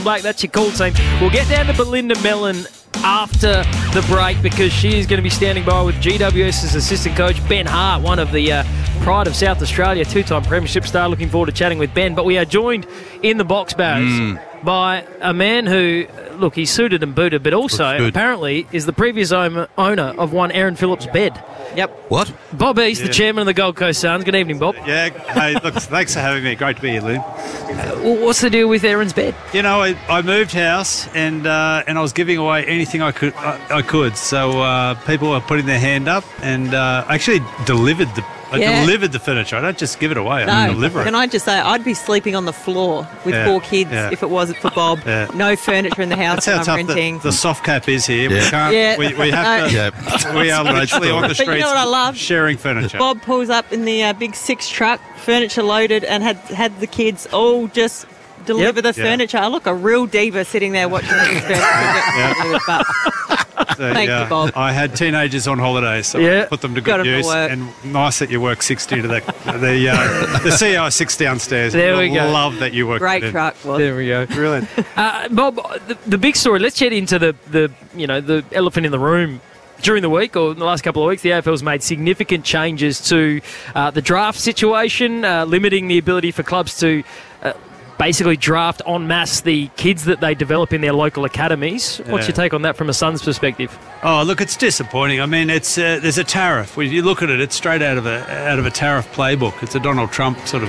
Blake, that's your call team. We'll get down to Belinda Mellon after the break because she is going to be standing by with GWS's assistant coach, Ben Hart, one of the pride of South Australia, two-time premiership star. Looking forward to chatting with Ben. But we are joined in the box, Baz, by a man who, look, he's suited and booted, but also apparently is the previous owner of one Aaron Phillips' bed. Yep. What? Bob East, the chairman of the Gold Coast Suns. Good evening, Bob. Yeah, hey, look, thanks for having me. Great to be here, Lou. What's the deal with Aaron's bed? You know, I moved house and I was giving away anything I could. So people were putting their hand up, and I actually delivered the furniture. I don't just give it away. I deliver it. Can I just say, I'd be sleeping on the floor with 4 kids if it wasn't for Bob. No furniture in the house. That's how I'm tough renting. the soft cap is here. We can't. We have to. We are literally on the streets. But you know what I love? Sharing furniture. Bob pulls up in the big 6 truck, furniture loaded, and had the kids all just deliver the furniture. I look a real diva sitting there watching these furniture. Thank you, Bob. I had teenagers on holiday, so I put them to good use. And nice that you work 60 to that. The CEO sits downstairs. There we go. Love that you work. Great truck, Bob. There we go. Brilliant. Bob, the big story. Let's get into the elephant in the room. During the week, or in the last couple of weeks, the AFL's made significant changes to the draft situation, limiting the ability for clubs to basically draft en masse the kids that they develop in their local academies. What's your take on that from a Suns perspective? Oh, look, it's disappointing. I mean, it's there's a tariff. When you look at it, it's straight out of a tariff playbook. It's a Donald Trump sort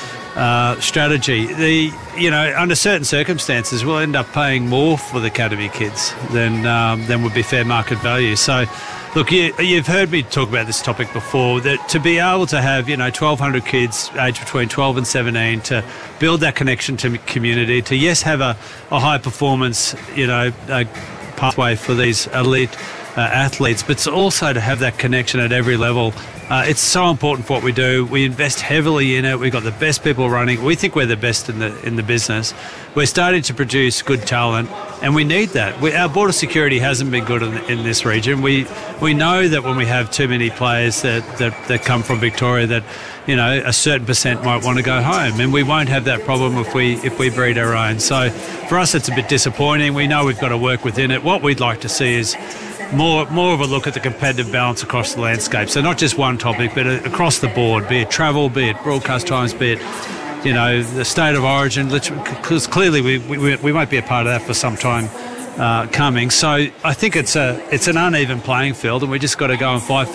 of strategy. Under certain circumstances, we'll end up paying more for the academy kids than would be fair market value. So, look, you've heard me talk about this topic before, that to be able to have 1,200 kids aged between 12 and 17 to build that connection to community, to have a high performance pathway for these elite athletes, but also to have that connection at every level. It's so important for what we do. We invest heavily in it. We've got the best people running. We think we're the best in the business. We're starting to produce good talent, and we need that. Our border security hasn't been good in this region. We know that when we have too many players that come from Victoria, that a certain percent might want to go home, and we won't have that problem if we breed our own. So for us, it's a bit disappointing. We know we've got to work within it. What we'd like to see is more of a look at the competitive balance across the landscape. So not just one topic, but across the board, be it travel, be it broadcast times, be it the state of origin. Because clearly we won't be a part of that for some time coming. So I think it's an uneven playing field, and we just got to go and fight